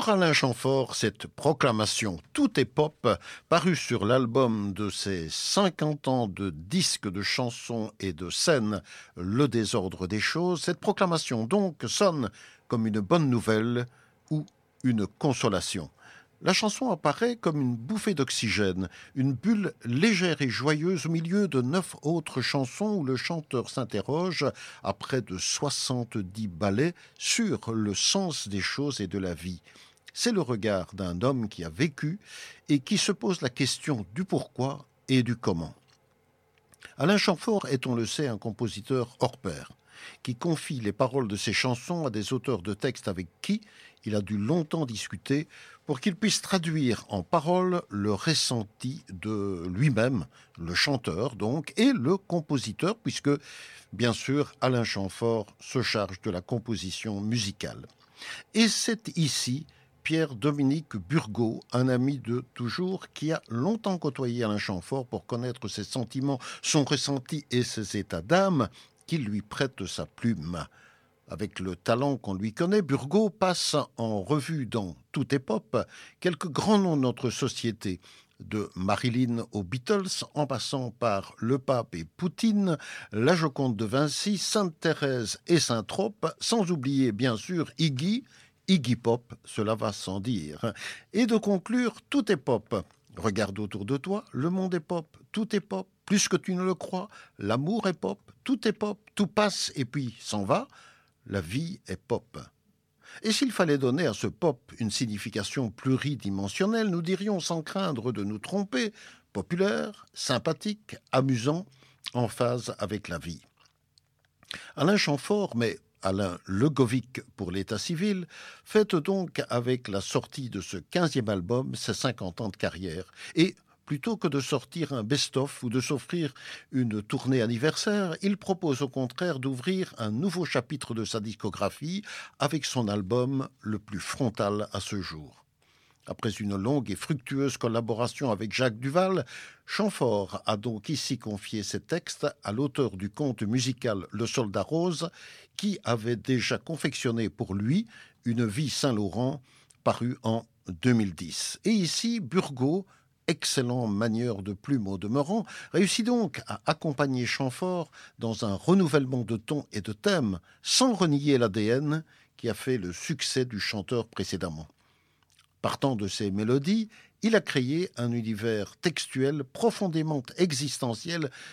Pour Alain Chamfort, cette proclamation « Tout est pop » parue sur l'album de ses 50 ans de disques de chansons et de scènes « Le désordre des choses », cette proclamation donc sonne comme une bonne nouvelle ou une consolation. La chanson apparaît comme une bouffée d'oxygène, une bulle légère et joyeuse au milieu de 9 autres chansons où le chanteur s'interroge, à près de 70 ballets, sur le sens des choses et de la vie. C'est le regard d'un homme qui a vécu et qui se pose la question du pourquoi et du comment. Alain Chamfort est, on le sait, un compositeur hors pair, qui confie les paroles de ses chansons à des auteurs de textes avec qui il a dû longtemps discuter pour qu'il puisse traduire en paroles le ressenti de lui-même, le chanteur donc, et le compositeur, puisque, bien sûr, Alain Chamfort se charge de la composition musicale. Et c'est ici Pierre-Dominique Burgot, un ami de toujours, qui a longtemps côtoyé Alain Chamfort pour connaître ses sentiments, son ressenti et ses états d'âme, qui lui prête sa plume. Avec le talent qu'on lui connaît, Burgot passe en revue dans Tout est pop quelques grands noms de notre société, de Marilyn aux Beatles, en passant par le pape et Poutine, la Joconde de Vinci, Sainte-Thérèse et Saint-Trope, sans oublier bien sûr Iggy Pop, cela va sans dire. Et de conclure, tout est pop. Regarde autour de toi, le monde est pop, tout est pop, plus que tu ne le crois, l'amour est pop, tout passe et puis s'en va. La vie est pop. Et s'il fallait donner à ce pop une signification pluridimensionnelle, nous dirions sans craindre de nous tromper, populaire, sympathique, amusant, en phase avec la vie. Alain Chamfort, mais Alain Legovic pour l'état civil, fête donc avec la sortie de ce 15e album ses 50 ans de carrière. Et plutôt que de sortir un best-of ou de s'offrir une tournée anniversaire, il propose au contraire d'ouvrir un nouveau chapitre de sa discographie avec son album le plus frontal à ce jour. Après une longue et fructueuse collaboration avec Jacques Duvall, Chamfort a donc ici confié ses textes à l'auteur du conte musical Le Soldat Rose, qui avait déjà confectionné pour lui Une vie Saint-Laurent, paru en 2010. Et ici, Burgot, excellent manieur de plume au demeurant, réussit donc à accompagner Chamfort dans un renouvellement de ton et de thème, sans renier l'ADN qui a fait le succès du chanteur précédemment. Partant de ces mélodies, il a créé un univers textuel profondément existentiel